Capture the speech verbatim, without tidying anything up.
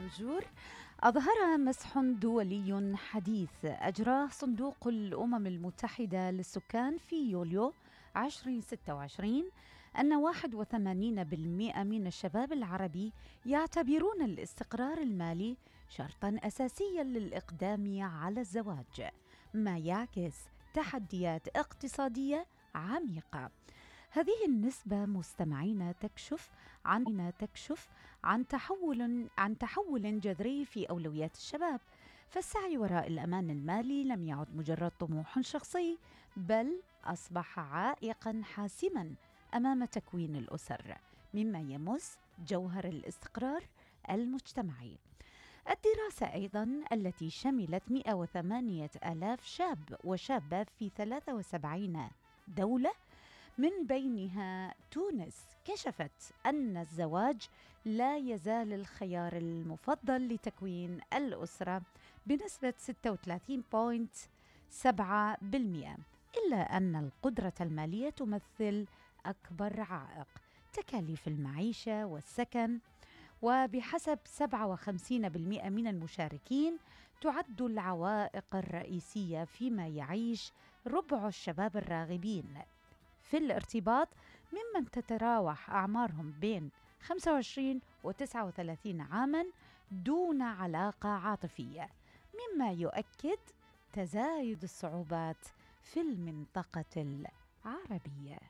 الأجور أظهر مسح دولي حديث أجراه صندوق الأمم المتحدة للسكان في يوليو ألفين وستة وعشرين أن واحد وثمانين بالمئة من الشباب العربي يعتبرون الاستقرار المالي شرطاً أساسياً للإقدام على الزواج، ما يعكس تحديات اقتصادية عميقة. هذه النسبة مستمعين تكشف عن تكشف عن تحول عن تحول جذري في أولويات الشباب، فالسعي وراء الأمان المالي لم يعد مجرد طموح شخصي، بل أصبح عائقاً حاسماً أمام تكوين الأسر، مما يمس جوهر الاستقرار المجتمعي. الدراسة أيضاً التي شملت مئة وثمانية آلاف شاب وشابة في ثلاثة وسبعين دولة من بينها تونس كشفت أن الزواج لا يزال الخيار المفضل لتكوين الأسرة بنسبة ستة وثلاثين فاصلة سبعة بالمئة، إلا أن القدرة المالية تمثل أكبر عائق. تكاليف المعيشة والسكن، وبحسب سبعة وخمسين بالمئة من المشاركين تعد العوائق الرئيسية فيما يعيش ربع الشباب الراغبين في الارتباط ممن تتراوح أعمارهم بين خمسة وعشرين و تسعة وثلاثين عاماً دون علاقة عاطفية، مما يؤكد تزايد الصعوبات في المنطقة العربية.